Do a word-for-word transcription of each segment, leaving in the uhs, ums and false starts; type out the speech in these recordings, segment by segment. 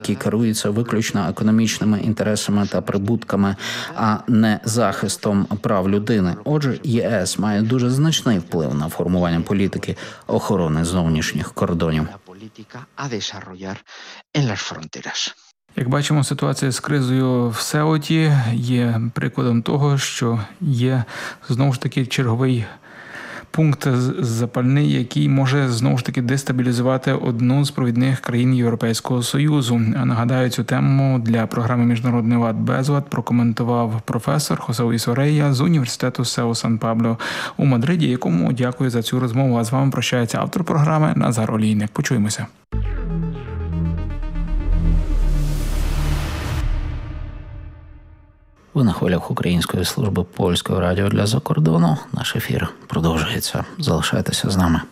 які керуються виключно економічними інтересами та прибутками, а не захистом прав людини. Отже, ЄС має дуже значний вплив на формування політики охорони зовнішніх кордонів. Як бачимо, ситуація з кризою в Сеуті є прикладом того, що є знову ж таки черговий пункт запальний, який може знову ж таки дестабілізувати одну з провідних країн Європейського Союзу. Нагадаю, цю тему для програми «Міжнародний лад Безлад» прокоментував професор Хосе Луїс Орея з університету Сеу Сан-Пабло у Мадриді, якому дякую за цю розмову. А з вами прощається автор програми Назар Олійник. Почуємося. Ви на хвилях Української служби Польського радіо для закордону. Наш ефір продовжується. Залишайтеся з нами.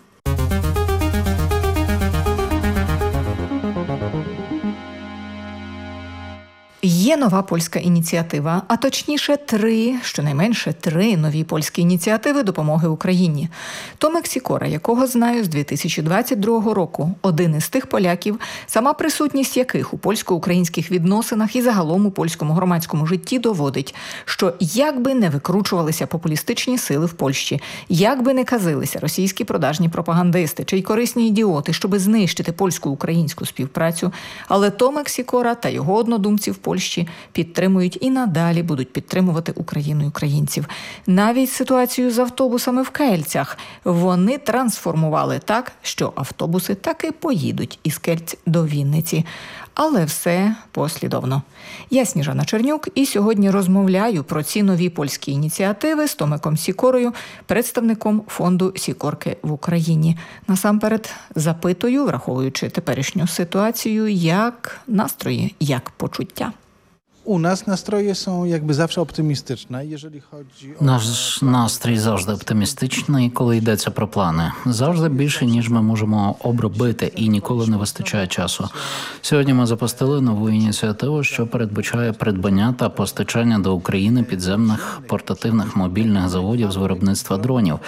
Є нова польська ініціатива, а точніше три, щонайменше три нові польські ініціативи допомоги Україні. Томик Сікора, якого знаю з дві тисячі двадцять другого року, один із тих поляків, сама присутність яких у польсько-українських відносинах і загалом у польському громадському житті доводить, що як би не викручувалися популістичні сили в Польщі, як би не казилися російські продажні пропагандисти чи й корисні ідіоти, щоби знищити польсько-українську співпрацю, але Томик Сікора та його однодумці в Польщі підтримують і надалі будуть підтримувати Україну і українців. Навіть ситуацію з автобусами в Кельцях вони трансформували так, що автобуси таки поїдуть із Кельць до Вінниці. Але все послідовно. Я Сніжана Чернюк і сьогодні розмовляю про ці нові польські ініціативи з Томиком Сікорою, представником фонду Сікорки в Україні. Насамперед запитую, враховуючи теперішню ситуацію, як настрої, як почуття. У нас настрої są jakby zawsze optymistyczne, jeżeli chodzi o... Наш настрій завжди оптимістичний, коли йдеться про плани. Завжди більше, ніж ми можемо обробити, і ніколи не вистачає часу. Сьогодні ми запустили нову ініціативу, що передбачає придбання та постачання до України підземних портативних мобільних заводів з виробництва дронів.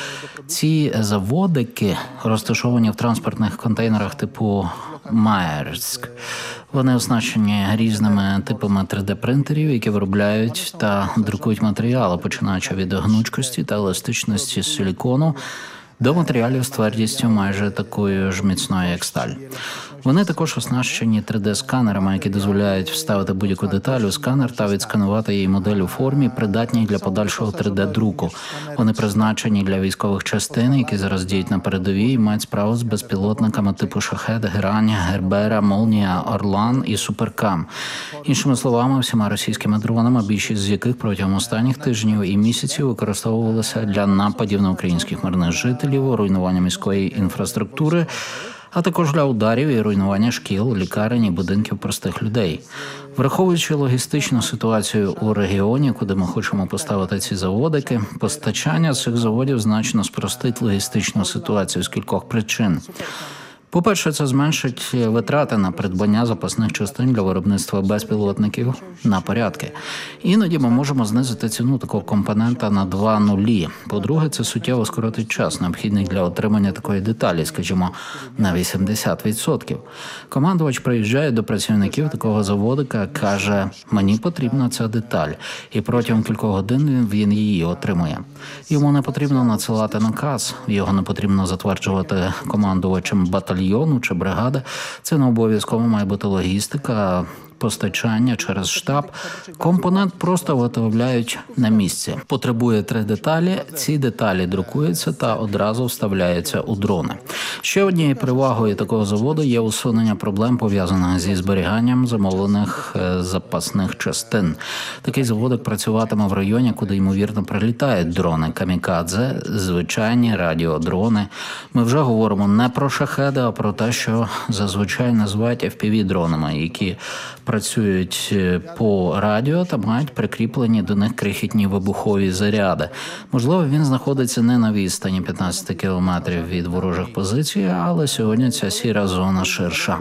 Ці заводики розташовані в транспортних контейнерах типу Маєрськ. Вони оснащені різними типами три де-принтерів, які виробляють та друкують матеріали, починаючи від гнучкості та еластичності силікону до матеріалів з твердістю майже такою ж міцною, як сталь. Вони також оснащені три де-сканерами, які дозволяють вставити будь-яку деталь у сканер та відсканувати її модель у формі, придатній для подальшого три де-друку. Вони призначені для військових частин, які зараз діють на передовій, і мають справу з безпілотниками типу «Шахед», «Грань», «Гербера», «Молнія», «Орлан» і «Суперкам». Іншими словами, всіма російськими дронами, більшість з яких протягом останніх тижнів і місяців використовувалися для нападів на українських мирних жителів, руйнування міської інфраструктури, а також для ударів і руйнування шкіл, лікарень і будинків простих людей. Враховуючи логістичну ситуацію у регіоні, куди ми хочемо поставити ці заводики, постачання цих заводів значно спростить логістичну ситуацію з кількох причин. По-перше, це зменшить витрати на придбання запасних частин для виробництва безпілотників на порядки. Іноді ми можемо знизити ціну такого компонента на два нулі. По-друге, це суттєво скоротить час, необхідний для отримання такої деталі, скажімо, на вісімдесят відсотків. Командувач приїжджає до працівників такого заводика, каже, мені потрібна ця деталь, і протягом кількох годин він її отримує. Йому не потрібно надсилати наказ, його не потрібно затверджувати командувачем батальйону, чи бригада. Це не обов'язково має бути логістика, постачання через штаб. Компонент просто виготовляють на місці. Потребує три деталі, ці деталі друкуються та одразу вставляються у дрони. Ще однією перевагою такого заводу є усунення проблем, пов'язаних зі зберіганням замовлених запасних частин. Такий заводик працюватиме в районі, куди, ймовірно, прилітають дрони камікадзе, звичайні радіодрони. Ми вже говоримо не про шахеди, а про те, що зазвичай називають еф пі ві-дронами, які працюють по радіо та мають прикріплені до них крихітні вибухові заряди. Можливо, він знаходиться не на відстані п'ятнадцять кілометрів від ворожих позицій, але сьогодні ця сіра зона ширша.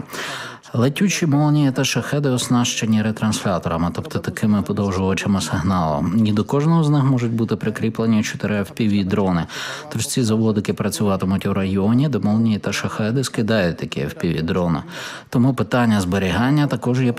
Летючі молнії та шахеди оснащені ретрансляторами, тобто такими подовжувачами сигналу. І до кожного з них можуть бути прикріплені чотири еф пі ві-дрони. Тож ці заводики працюватимуть у районі, де молнії та шахеди скидають такі еф пі ві-дрони. Тому питання зберігання також є